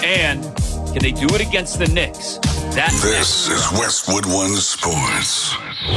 And can they do it against the Knicks? This is Westwood One Sports.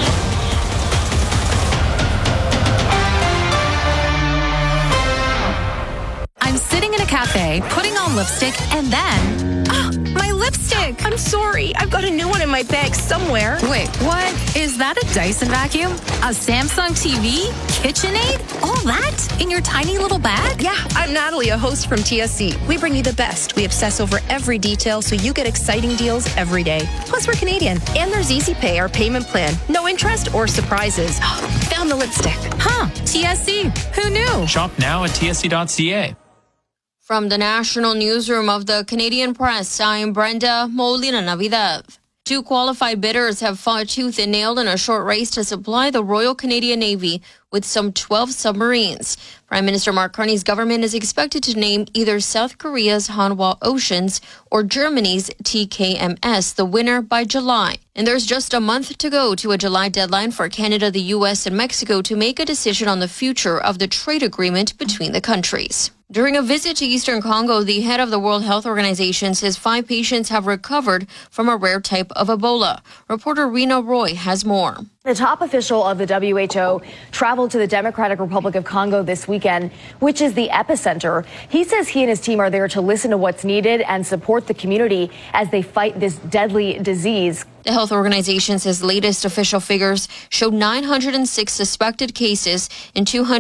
I'm sitting in a cafe, putting on lipstick, and then... my lipstick! I'm sorry. I've got a new one in my bag somewhere. Wait, what? Is that a Dyson vacuum? A Samsung TV? KitchenAid? All that in your tiny little bag? Yeah, I'm Natalie, a host from TSC. We bring you the best. We obsess over every detail so you get exciting deals every day. Plus, we're Canadian. And there's Easy Pay, our payment plan. No interest or surprises. Found the lipstick. Huh, TSC. Who knew? Shop now at tsc.ca. From the National Newsroom of the Canadian Press, I'm Brenda Molina Navidad. 2 qualified bidders have fought tooth and nail in a short race to supply the Royal Canadian Navy with some 12 submarines. Prime Minister Mark Carney's government is expected to name either South Korea's Hanwha Oceans or Germany's TKMS the winner by July. And there's just a month to go to a July deadline for Canada, the U.S., and Mexico to make a decision on the future of the trade agreement between the countries. During a visit to Eastern Congo, the head of the World Health Organization says 5 patients have recovered from a rare type of Ebola. Reporter Rena Roy has more. The top official of the WHO traveled to the Democratic Republic of Congo this weekend, which is the epicenter. He says he and his team are there to listen to what's needed and support the community as they fight this deadly disease. The health organization says latest official figures show 906 suspected cases and 200